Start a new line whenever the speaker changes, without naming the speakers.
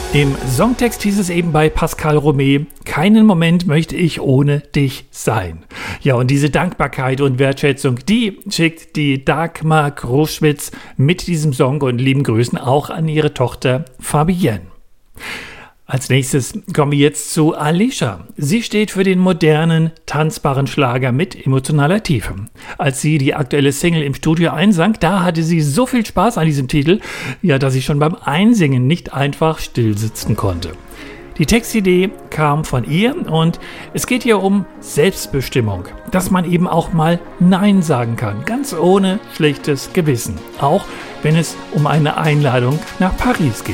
Im Songtext hieß es eben bei Pascal Romé: Keinen Moment möchte ich ohne dich sein. Ja, und diese Dankbarkeit und Wertschätzung, die schickt die Dagmar Kruschwitz mit diesem Song und lieben Grüßen auch an ihre Tochter Fabienne. Als nächstes kommen wir jetzt zu Alicia. Sie steht für den modernen, tanzbaren Schlager mit emotionaler Tiefe. Als sie die aktuelle Single im Studio einsang, da hatte sie so viel Spaß an diesem Titel, ja, dass sie schon beim Einsingen nicht einfach stillsitzen konnte. Die Textidee kam von ihr und es geht hier um Selbstbestimmung, dass man eben auch mal Nein sagen kann, ganz ohne schlechtes Gewissen, auch wenn es um eine Einladung nach Paris geht.